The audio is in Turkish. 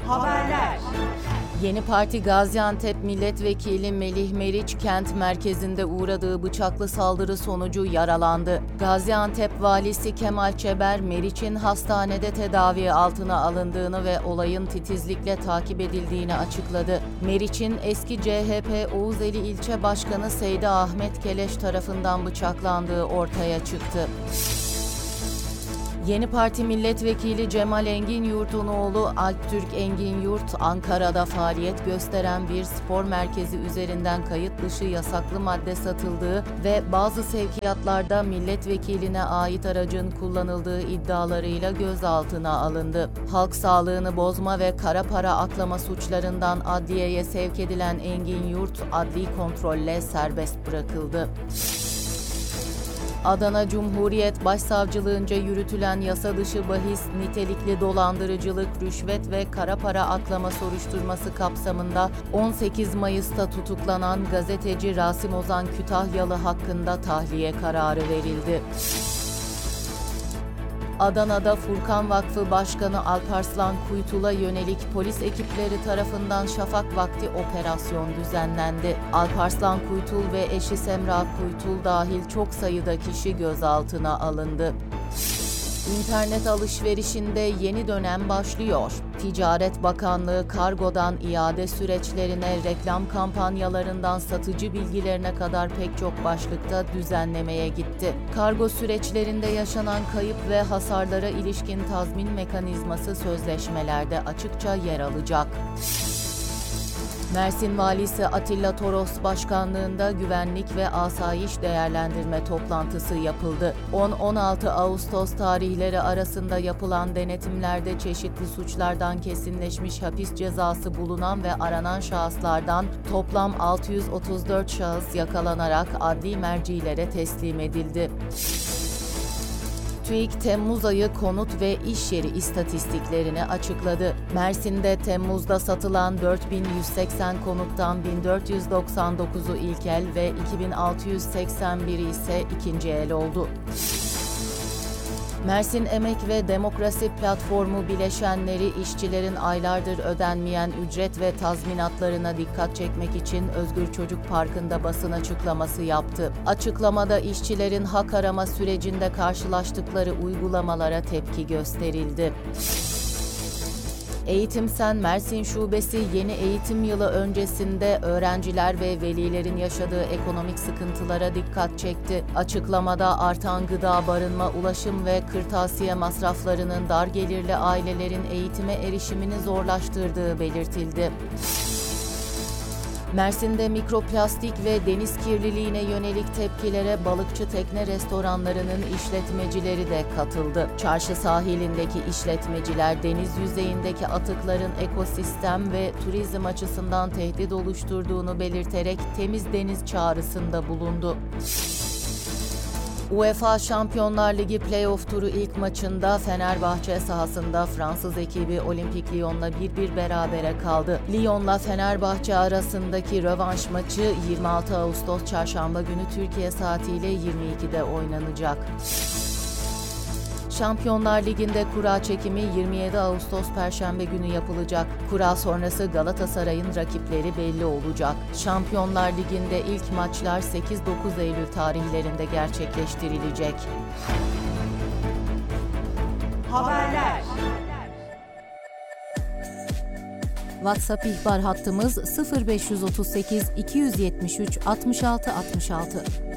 Haberler. Yeni Parti Gaziantep Milletvekili Melih Meriç kent merkezinde uğradığı bıçaklı saldırı sonucu yaralandı. Gaziantep Valisi Kemal Çeber, Meriç'in hastanede tedavi altına alındığını ve olayın titizlikle takip edildiğini açıkladı. Meriç'in eski CHP Oğuzeli İlçe Başkanı Seydi Ahmet Keleş tarafından bıçaklandığı ortaya çıktı. Yeni Parti Milletvekili Cemal Enginyurt'un oğlu Alptürk Enginyurt, Ankara'da faaliyet gösteren bir spor merkezi üzerinden kayıt dışı yasaklı madde satıldığı ve bazı sevkiyatlarda milletvekiline ait aracın kullanıldığı iddialarıyla gözaltına alındı. Halk sağlığını bozma ve kara para aklama suçlarından adliyeye sevk edilen Enginyurt, adli kontrolle serbest bırakıldı. Adana Cumhuriyet Başsavcılığınca yürütülen yasa dışı bahis, nitelikli dolandırıcılık, rüşvet ve kara para aklama soruşturması kapsamında 18 Mayıs'ta tutuklanan gazeteci Rasim Ozan Kütahyalı hakkında tahliye kararı verildi. Adana'da Furkan Vakfı Başkanı Alparslan Kuytul'a yönelik polis ekipleri tarafından şafak vakti operasyon düzenlendi. Alparslan Kuytul ve eşi Semra Kuytul dahil çok sayıda kişi gözaltına alındı. İnternet alışverişinde yeni dönem başlıyor. Ticaret Bakanlığı kargodan iade süreçlerine, reklam kampanyalarından satıcı bilgilerine kadar pek çok başlıkta düzenlemeye gitti. Kargo süreçlerinde yaşanan kayıp ve hasarlara ilişkin tazmin mekanizması sözleşmelerde açıkça yer alacak. Mersin Valisi Atilla Toros başkanlığında güvenlik ve asayiş değerlendirme toplantısı yapıldı. 10-16 Ağustos tarihleri arasında yapılan denetimlerde çeşitli suçlardan kesinleşmiş hapis cezası bulunan ve aranan şahıslardan toplam 634 şahıs yakalanarak adli mercilere teslim edildi. TÜİK Temmuz ayı konut ve iş yeri istatistiklerini açıkladı. Mersin'de Temmuz'da satılan 4180 konuttan 1499'u ilk el ve 2681'i ise ikinci el oldu. Mersin Emek ve Demokrasi Platformu bileşenleri işçilerin aylardır ödenmeyen ücret ve tazminatlarına dikkat çekmek için Özgür Çocuk Parkı'nda basın açıklaması yaptı. Açıklamada işçilerin hak arama sürecinde karşılaştıkları uygulamalara tepki gösterildi. Eğitim Sen Mersin Şubesi yeni eğitim yılı öncesinde öğrenciler ve velilerin yaşadığı ekonomik sıkıntılara dikkat çekti. Açıklamada artan gıda, barınma, ulaşım ve kırtasiye masraflarının dar gelirli ailelerin eğitime erişimini zorlaştırdığı belirtildi. Mersin'de mikroplastik ve deniz kirliliğine yönelik tepkilere balıkçı tekne restoranlarının işletmecileri de katıldı. Çarşı sahilindeki işletmeciler deniz yüzeyindeki atıkların ekosistem ve turizm açısından tehdit oluşturduğunu belirterek temiz deniz çağrısında bulundu. UEFA Şampiyonlar Ligi Playoff turu ilk maçında Fenerbahçe sahasında Fransız ekibi Olimpik Lyon'la 1-1 berabere kaldı. Lyon'la Fenerbahçe arasındaki rövanş maçı 26 Ağustos Çarşamba günü Türkiye saatiyle 22'de oynanacak. Şampiyonlar Ligi'nde kura çekimi 27 Ağustos Perşembe günü yapılacak. Kura sonrası Galatasaray'ın rakipleri belli olacak. Şampiyonlar Ligi'nde ilk maçlar 8-9 Eylül tarihlerinde gerçekleştirilecek. Haberler. WhatsApp ihbar hattımız 0538 273 66 66.